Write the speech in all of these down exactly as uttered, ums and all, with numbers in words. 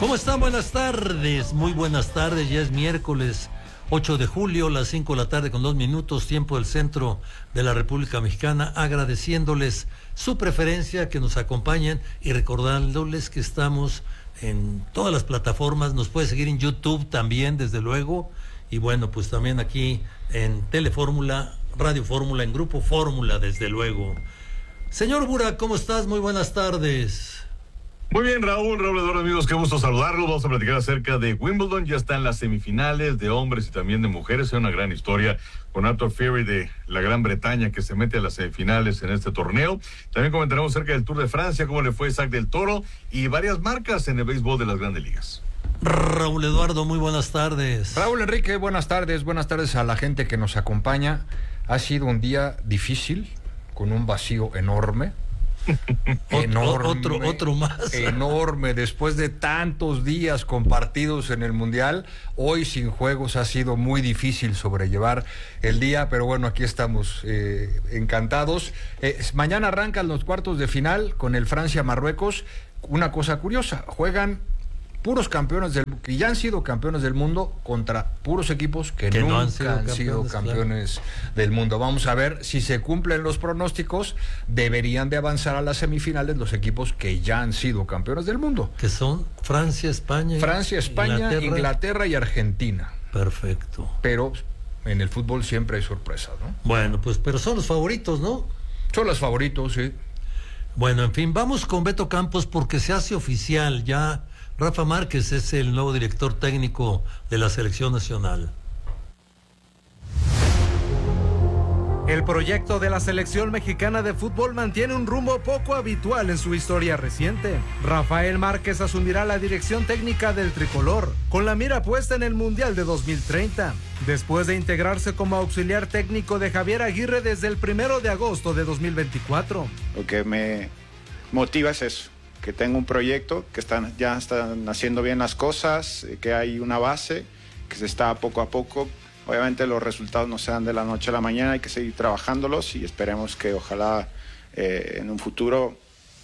¿Cómo están? Buenas tardes, muy buenas tardes, ya es miércoles ocho de julio, las cinco de la tarde con dos minutos, tiempo del centro de la República Mexicana, agradeciéndoles su preferencia, que nos acompañen y recordándoles que estamos en todas las plataformas, nos puede seguir en YouTube también, desde luego, y bueno, pues también aquí en Telefórmula, Radio Fórmula, en Grupo Fórmula, desde luego. Señor Burak, ¿cómo estás? Muy buenas tardes. Muy bien, Raúl, Raúl Eduardo, amigos, qué gusto saludarlos. Vamos a platicar acerca de Wimbledon. Ya están las semifinales de hombres y también de mujeres. Es una gran historia con Arthur Furry de la Gran Bretaña, que se mete a las semifinales en este torneo. También comentaremos acerca del Tour de Francia, cómo le fue a Isaac del Toro y varias marcas en el béisbol de las grandes ligas. Raúl Eduardo, muy buenas tardes. Raúl Enrique, buenas tardes. Buenas tardes a la gente que nos acompaña. Ha sido un día difícil, con un vacío enorme. enorme, otro, otro más. Enorme, después de tantos días compartidos en el Mundial, hoy sin juegos ha sido muy difícil sobrellevar el día, pero bueno, aquí estamos eh, encantados. Eh, mañana arrancan los cuartos de final con el Francia-Marruecos. Una cosa curiosa, juegan puros campeones del que ya han sido campeones del mundo contra puros equipos que, que nunca no han sido han campeones, sido campeones claro. del mundo. Vamos a ver si se cumplen los pronósticos. Deberían de avanzar a las semifinales los equipos que ya han sido campeones del mundo, que son Francia, España, Francia, España, Inglaterra, Inglaterra y Argentina. Perfecto. Pero en el fútbol siempre hay sorpresas, ¿no? Bueno, pues, pero son los favoritos, ¿no? Son los favoritos, sí. Bueno, en fin, vamos con Beto Campos porque se hace oficial ya. Rafa Márquez es el nuevo director técnico de la selección nacional. El proyecto de la selección mexicana de fútbol mantiene un rumbo poco habitual en su historia reciente. Rafael Márquez asumirá la dirección técnica del tricolor, con la mira puesta en el Mundial de dos mil treinta, después de integrarse como auxiliar técnico de Javier Aguirre desde el primero de agosto de dos mil veinticuatro. Lo que me motiva es eso, que tengo un proyecto, que están, ya están haciendo bien las cosas, que hay una base, que se está poco a poco. Obviamente los resultados no se dan de la noche a la mañana, hay que seguir trabajándolos y esperemos que ojalá eh, en un futuro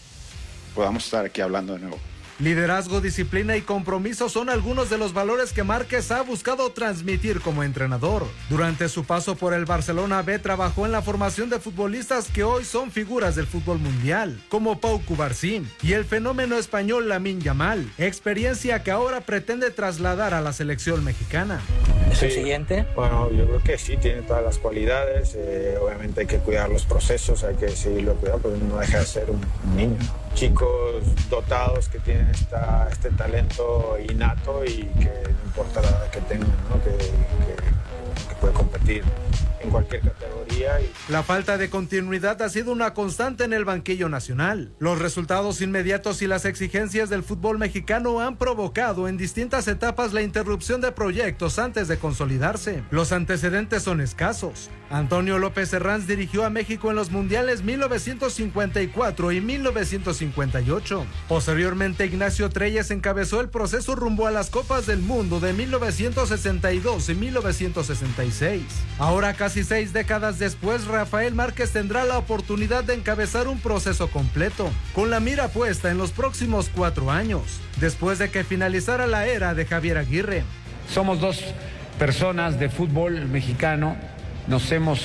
podamos estar aquí hablando de nuevo. Liderazgo, disciplina y compromiso son algunos de los valores que Márquez ha buscado transmitir como entrenador. Durante su paso por el Barcelona B trabajó en la formación de futbolistas que hoy son figuras del fútbol mundial, como Pau Cubarsí y el fenómeno español Lamine Yamal, experiencia que ahora pretende trasladar a la selección mexicana. ¿Es el siguiente? Bueno, yo creo que sí, tiene todas las cualidades, eh, obviamente hay que cuidar los procesos, hay que seguirlo cuidando, pero no deja de ser un, un niño. Chicos dotados que tienen esta, este talento innato y que no importa la edad que tengan, ¿no? que, que, que puede competir en cualquier categoría. Y... La falta de continuidad ha sido una constante en el banquillo nacional. Los resultados inmediatos y las exigencias del fútbol mexicano han provocado en distintas etapas la interrupción de proyectos antes de consolidarse. Los antecedentes son escasos. Antonio López Herranz dirigió a México en los mundiales mil novecientos cincuenta y cuatro y mil novecientos cincuenta y ocho. Posteriormente, Ignacio Treyes encabezó el proceso rumbo a las Copas del Mundo de mil novecientos sesenta y dos y mil novecientos sesenta y seis. Ahora, casi seis décadas después, Rafael Márquez tendrá la oportunidad de encabezar un proceso completo, con la mira puesta en los próximos cuatro años, después de que finalizara la era de Javier Aguirre. Somos dos personas de fútbol mexicano. Nos hemos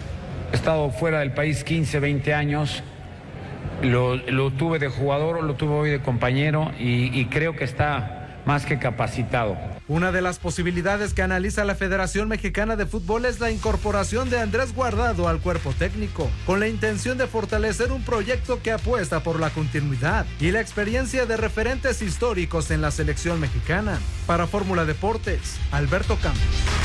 estado fuera del país quince, veinte años, lo, lo tuve de jugador, lo tuve hoy de compañero y, y creo que está más que capacitado. Una de las posibilidades que analiza la Federación Mexicana de Fútbol es la incorporación de Andrés Guardado al cuerpo técnico, con la intención de fortalecer un proyecto que apuesta por la continuidad y la experiencia de referentes históricos en la selección mexicana. Para Fórmula Deportes, Alberto Campos.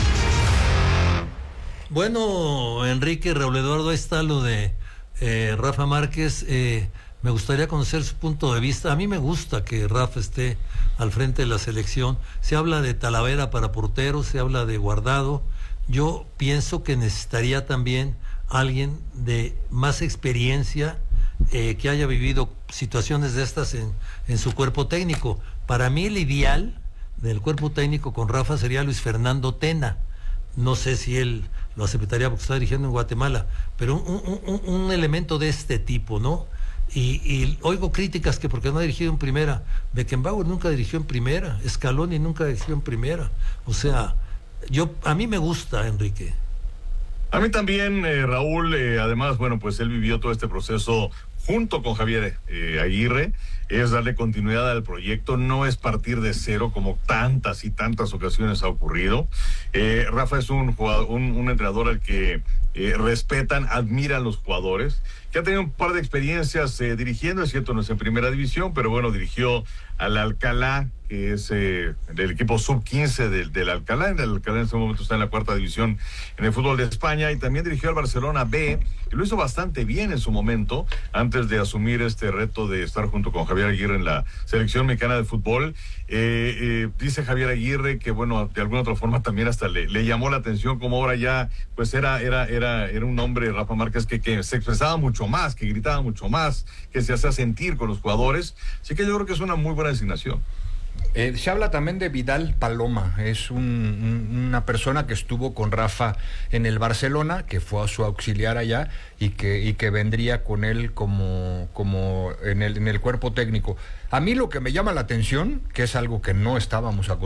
Bueno, Enrique, Raúl Eduardo, ahí está lo de eh, Rafa Márquez. Eh, me gustaría conocer su punto de vista. A mí me gusta que Rafa esté al frente de la selección. Se habla de Talavera para portero, se habla de Guardado. Yo pienso que necesitaría también alguien de más experiencia, eh, que haya vivido situaciones de estas en, en su cuerpo técnico. Para mí el ideal del cuerpo técnico con Rafa sería Luis Fernando Tena. No sé si él lo aceptaría porque está dirigiendo en Guatemala, pero un, un, un, un elemento de este tipo, ¿no? Y, y oigo críticas que porque no ha dirigido en primera. Beckenbauer nunca dirigió en primera, Scaloni nunca dirigió en primera. O sea, yo a mí me gusta Enrique. A mí también, eh, Raúl, eh, además, bueno, pues él vivió todo este proceso junto con Javier eh, Aguirre, es darle continuidad al proyecto, no es partir de cero como tantas y tantas ocasiones ha ocurrido. Eh, Rafa es un, jugador, un, un entrenador al que eh, respetan, admiran los jugadores, que ha tenido un par de experiencias eh, dirigiendo, es cierto, no es en primera división, pero bueno, dirigió al Alcalá, que es eh, del equipo sub quince del, del Alcalá. El Alcalá en este momento está en la cuarta división en el fútbol de España, y también dirigió al Barcelona B, que lo hizo bastante bien en su momento, antes de asumir este reto de estar junto con Javier Aguirre en la selección mexicana de fútbol. Eh, eh, dice Javier Aguirre que, bueno, de alguna otra forma también hasta le, le llamó la atención como ahora ya, pues era, era, era, era un hombre, Rafa Márquez, que, que se expresaba mucho más, que gritaba mucho más, que se hacía sentir con los jugadores. Así que yo creo que es una muy buena designación. Eh, se habla también de Vidal Paloma, es un, un, una persona que estuvo con Rafa en el Barcelona, que fue a su auxiliar allá y que, y que vendría con él como, como en, el, en el cuerpo técnico. A mí lo que me llama la atención, que es algo que no estábamos acostumbrados,